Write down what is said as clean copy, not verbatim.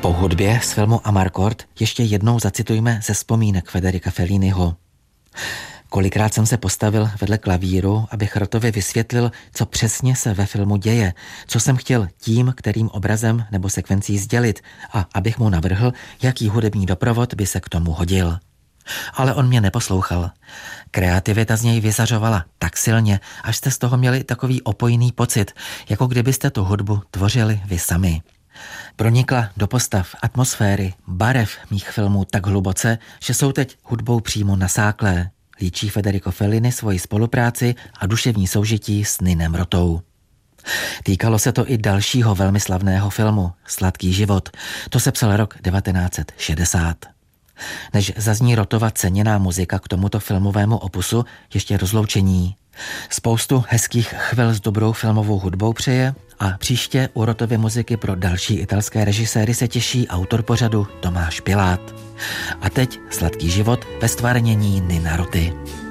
Po hudbě z filmu Amarcord ještě jednou zacitujme ze vzpomínek Federica Felliniho. Kolikrát jsem se postavil vedle klavíru, abych Rotovi vysvětlil, co přesně se ve filmu děje, co jsem chtěl tím, kterým obrazem nebo sekvencí sdělit a abych mu navrhl, jaký hudební doprovod by se k tomu hodil. Ale on mě neposlouchal. Kreativita z něj vyzařovala tak silně, až jste z toho měli takový opojný pocit, jako kdybyste tu hudbu tvořili vy sami. Pronikla do postav, atmosféry, barev mých filmů tak hluboce, že jsou teď hudbou přímo nasáklé. Líčí Federico Fellini svoji spolupráci a duševní soužití s Ninem Rotou. Týkalo se to i dalšího velmi slavného filmu Sladký život. To se psal rok 1960. Než zazní Rotova ceněná muzika k tomuto filmovému opusu, ještě rozloučení. Spoustu hezkých chvil s dobrou filmovou hudbou přeje a příště u Rotovy muziky pro další italské režiséry se těší autor pořadu Tomáš Pilát. A teď Sladký život ve ztvárnění Nina Roty.